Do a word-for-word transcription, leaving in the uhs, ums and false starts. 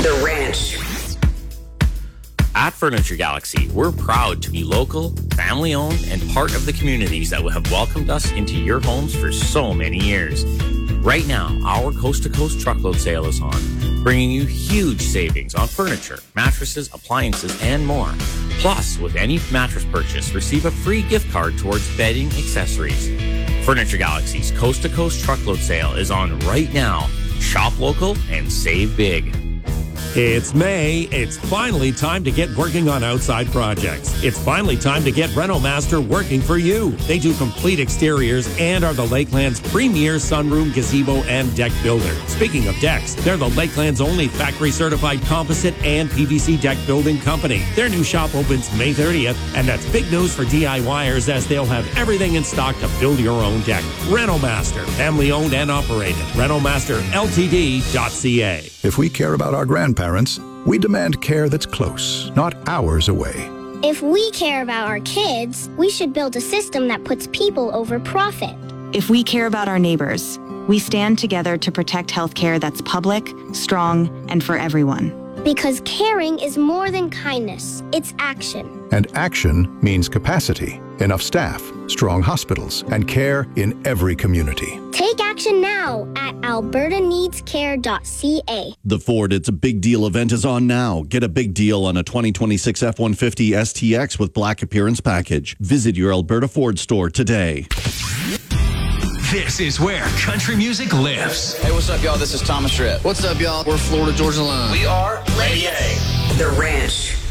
The Ranch. At Furniture Galaxy, we're proud to be local, family-owned, and part of the communities that have welcomed us into your homes for so many years. Right now, our coast-to-coast truckload sale is on, bringing you huge savings on furniture, mattresses, appliances, and more. Plus, with any mattress purchase, receive a free gift card towards bedding accessories. Furniture Galaxy's coast-to-coast truckload sale is on right now. Shop local and save big. It's May. It's finally time to get working on outside projects. It's finally time to get Renomaster working for you. They do complete exteriors and are the Lakeland's premier sunroom, gazebo, and deck builder. Speaking of decks, they're the Lakeland's only factory-certified composite and P V C deck building company. Their new shop opens May thirtieth, and that's big news for DIYers as they'll have everything in stock to build your own deck. Renomaster, family-owned and operated. Renomaster L T D dot C A. If we care about our grandparents, we demand care that's close, not hours away. If we care about our kids, we should build a system that puts people over profit. If we care about our neighbors, we stand together to protect healthcare that's public, strong, and for everyone. Because caring is more than kindness, it's action. And action means capacity, enough staff, strong hospitals, and care in every community. Take action now at alberta needs care dot c a. The Ford It's a Big Deal event is on now. Get a big deal on a twenty twenty-six F one fifty S T X with Black Appearance Package. Visit your Alberta Ford store today. This is where country music lives. Hey, what's up, y'all? This is Thomas Tripp. What's up, y'all? We're Florida Georgia Line. We are Lady A. The Ranch.